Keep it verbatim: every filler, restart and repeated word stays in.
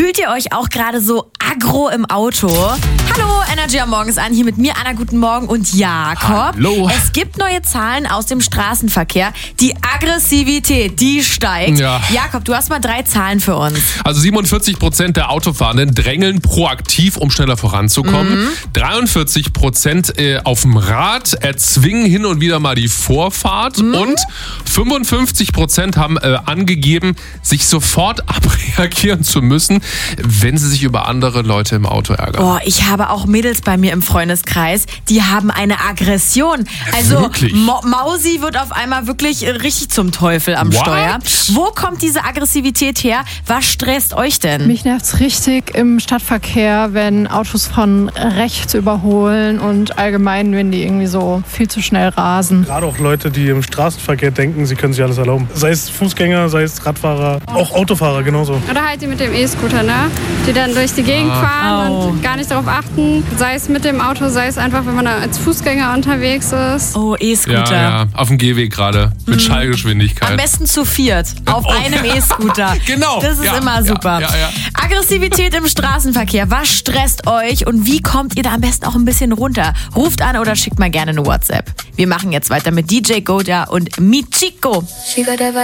Fühlt ihr euch auch gerade so aggro im Auto? Hallo, Energy am Morgens an, hier mit mir, Anna, guten Morgen und Jakob. Hallo. Es gibt neue Zahlen aus dem Straßenverkehr. Die Aggressivität, die steigt. Ja. Jakob, du hast mal drei Zahlen für uns. Also siebenundvierzig Prozent der Autofahrenden drängeln proaktiv, um schneller voranzukommen. Mhm. dreiundvierzig Prozent äh, auf dem Rad erzwingen hin und wieder mal die Vorfahrt. Mhm. Und fünfundfünfzig Prozent haben äh, angegeben, sich sofort abreagieren zu müssen, wenn sie sich über andere Leute im Auto ärgern. Oh, ich habe auch Mädels bei mir im Freundeskreis, die haben eine Aggression. Also Wirklich? Mo- Mausi wird auf einmal wirklich richtig zum Teufel am What? Steuer. Wo kommt diese Aggressivität her? Was stresst euch denn? Mich nervt's richtig im Stadtverkehr, wenn Autos von rechts überholen und allgemein, wenn die irgendwie so viel zu schnell rasen. Gerade auch Leute, die im Straßenverkehr denken, sie können sich alles erlauben. Sei es Fußgänger, sei es Radfahrer, auch Autofahrer genauso. Oder halt die mit dem E-Scooter, ne? Die dann durch die Gegend Ah. fahren Oh. und gar nicht darauf achten. Sei es mit dem Auto, sei es einfach, wenn man da als Fußgänger unterwegs ist. Oh, E-Scooter. Ja, ja, auf dem Gehweg gerade, mit Schallgeschwindigkeit. Am besten zu viert, auf Oh. einem E-Scooter. Genau. Das ist Ja, immer ja, super. ja, ja. Aggressivität im Straßenverkehr. Was stresst euch und wie kommt ihr da am besten auch ein bisschen runter? Ruft an oder schickt mal gerne eine WhatsApp. Wir machen jetzt weiter mit D J Goja und Michiko.